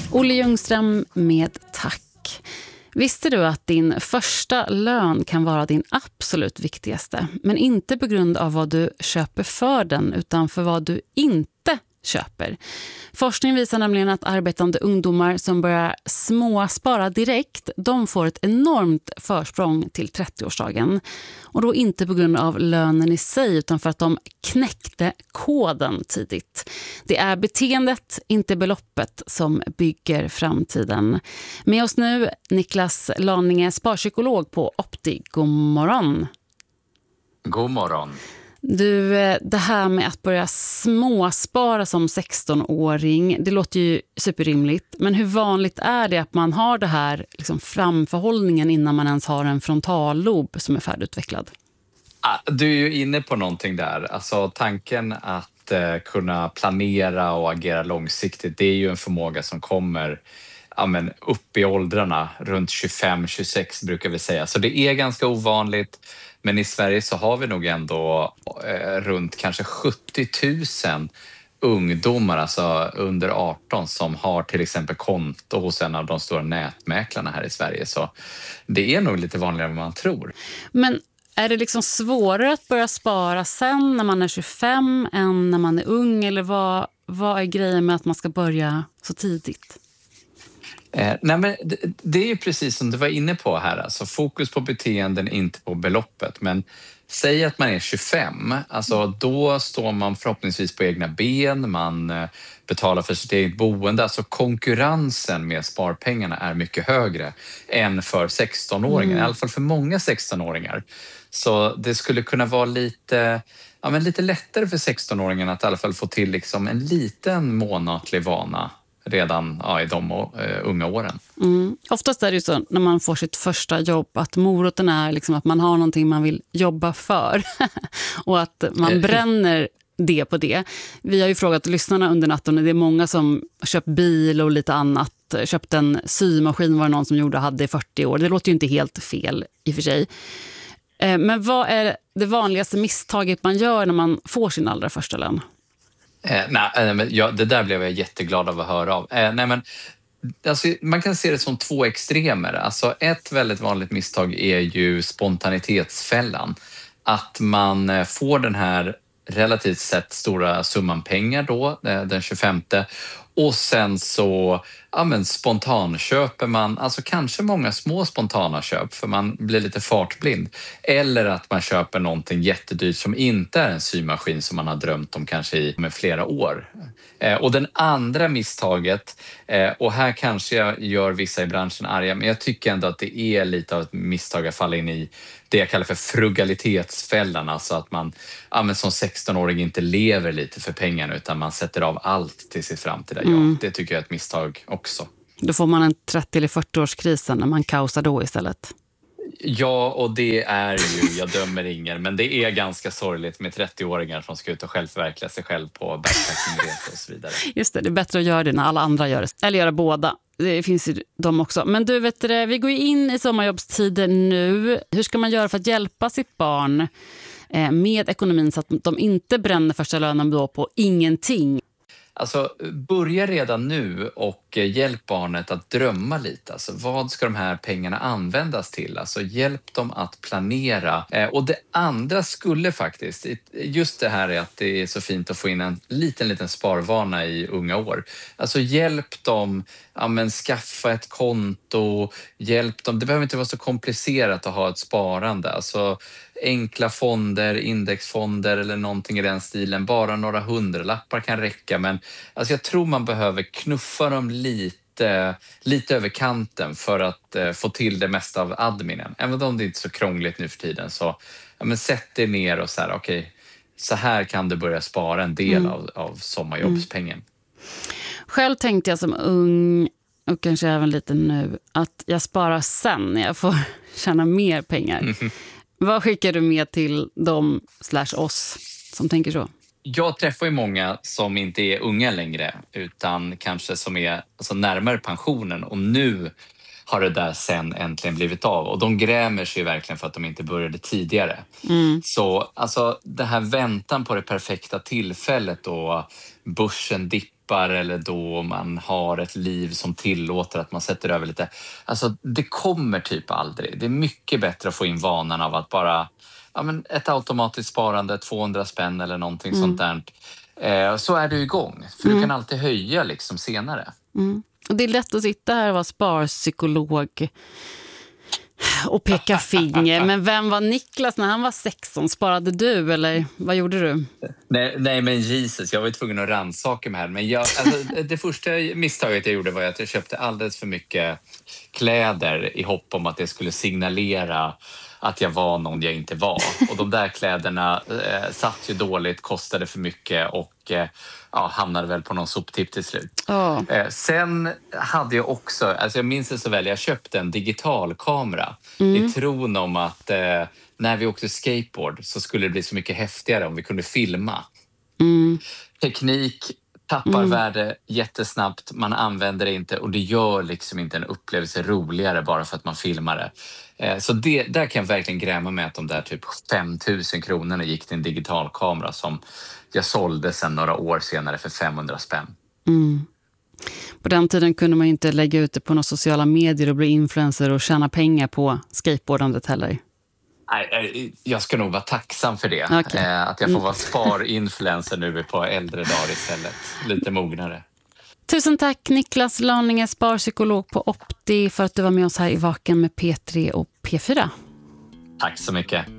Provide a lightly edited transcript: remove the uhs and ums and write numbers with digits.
Olle Ljungström med tack. Visste du att din första lön kan vara din absolut viktigaste, men inte på grund av vad du köper för den utan för vad du inte köper. Forskning visar nämligen att arbetande ungdomar som börjar småspara direkt, de får ett enormt försprång till 30-årsdagen. Och då inte på grund av lönen i sig utan för att de knäckte koden tidigt. Det är beteendet, inte beloppet, som bygger framtiden. Med oss nu Niklas Laninge, sparpsykolog på Opti. God morgon. God morgon. Du, det här med att börja småspara som 16-åring, det låter ju superrimligt. Men hur vanligt är det att man har det här liksom framförhållningen innan man ens har en frontallob som är färdigutvecklad? Du är ju inne på någonting där. Alltså tanken att kunna planera och agera långsiktigt, det är ju en förmåga som kommer upp i åldrarna. Runt 25-26 brukar vi säga. Så det är ganska ovanligt. Men i Sverige så har vi nog ändå runt kanske 70 000 ungdomar, alltså under 18, som har till exempel konto hos en av de stora nätmäklarna här i Sverige. Så det är nog lite vanligare än man tror. Men är det liksom svårare att börja spara sen när man är 25 än när man är ung? Eller vad är grejen med att man ska börja så tidigt? Nej, men det är ju precis som du var inne på här. Alltså fokus på beteenden, inte på beloppet. Men säg att man är 25. Alltså då står man förhoppningsvis på egna ben. Man betalar för sitt eget boende. Alltså konkurrensen med sparpengarna är mycket högre än för 16-åringar. I alla fall för många 16-åringar. Så det skulle kunna vara lite lättare för 16-åringarna att i alla fall få till liksom en liten månatlig vana redan i de unga åren. Oftast är det ju så när man får sitt första jobb att moroten är liksom att man har någonting man vill jobba för och att man bränner det på det. Vi har ju frågat lyssnarna under natten och det är många som köpt bil och lite annat. Köpt en symaskin var det någon som gjorde och hade i 40 år. Det låter ju inte helt fel i och för sig. Men vad är det vanligaste misstaget man gör när man får sin allra första lön? Det där blev jag jätteglad av att höra av. Man kan se det som två extremer. Alltså ett väldigt vanligt misstag är ju spontanitetsfällan. Att man får den här relativt sett stora summan pengar då, den 25. Och sen så spontanköper man, alltså kanske många små spontana köp för man blir lite fartblind. Eller att man köper någonting jättedyrt som inte är en symaskin som man har drömt om kanske i flera år. Och den andra misstaget, och här kanske jag gör vissa i branschen arga, men jag tycker ändå att det är lite av ett misstag att falla in i det jag kallar för frugalitetsfällan. Alltså att man som 16-åring inte lever lite för pengarna utan man sätter av allt till sitt framtida jobb. Det tycker jag är ett misstag också. Då får man en 30- eller 40-årskrisen när man kaosar då istället. Ja, och det är ju, jag dömer ingen, men det är ganska sorgligt med 30-åringar som ska ut och självförverkliga sig själv på backpackingresor och så vidare. Just det är bättre att göra det när alla andra gör det. Eller göra båda. Det finns ju de också. Men du vet det, vi går ju in i sommarjobbstider nu. Hur ska man göra för att hjälpa sitt barn med ekonomin så att de inte bränner första lönen då på ingenting? Alltså börja redan nu och hjälp barnet att drömma lite. Alltså, vad ska de här pengarna användas till? Alltså hjälp dem att planera. Och det andra skulle faktiskt, just det här är att det är så fint att få in en liten sparvana i unga år. Alltså hjälp dem, skaffa ett konto, hjälp dem. Det behöver inte vara så komplicerat att ha ett sparande. Alltså enkla fonder, indexfonder eller någonting i den stilen. Bara några hundralappar kan räcka. Men alltså jag tror man behöver knuffa dem lite över kanten för att få till det mesta av adminen. Även om det inte är så krångligt nu för tiden så sätt dig ner och så här, okej, så här kan du börja spara en del av sommarjobbspengen. Själv tänkte jag som ung och kanske även lite nu att jag sparar sen när jag får tjäna mer pengar. Vad skickar du med till dem/oss som tänker så? Jag träffar ju många som inte är unga längre utan kanske som är närmare pensionen och nu har det där sen äntligen blivit av. Och de grämer sig verkligen för att de inte började tidigare. Så alltså det här väntan på det perfekta tillfället då börsen dippar jobbar eller då man har ett liv som tillåter att man sätter över lite. Alltså det kommer typ aldrig. Det är mycket bättre att få in vanan av att bara, ja men ett automatiskt sparande, 200 spänn eller någonting sånt där. Så är du igång. För du kan alltid höja liksom senare. Och det är lätt att sitta här och vara sparpsykolog och peka finger. Men vem var Niklas när han var 16? Sparade du eller vad gjorde du? Nej men Jesus, jag var tvungen att rannsaka mig här. Men det första misstaget jag gjorde var att jag köpte alldeles för mycket kläder i hopp om att det skulle signalera att jag var någon jag inte var. Och de där kläderna satt ju dåligt, kostade för mycket och hamnade väl på någon soptipp till slut. Sen hade jag också, alltså jag minns det så väl, jag köpte en digital kamera i tron om att när vi åkte skateboard så skulle det bli så mycket häftigare om vi kunde filma. Teknik tappar värde jättesnabbt, man använder det inte och det gör liksom inte en upplevelse roligare bara för att man filmar det. Så där kan jag verkligen gräma med att de där typ 5 000 kronorna gick till en digital kamera som jag sålde sen några år senare för 500 spänn. På den tiden kunde man inte lägga ut det på några sociala medier och bli influencer och tjäna pengar på skateboardandet heller. Nej, jag ska nog vara tacksam för det. Okay. Att jag får vara sparinfluencer nu på äldre dagar istället. Lite mognare. Tusen tack Niklas Laninge, sparpsykolog på Opti, för att du var med oss här i Vaken med P3 och P4. Tack så mycket.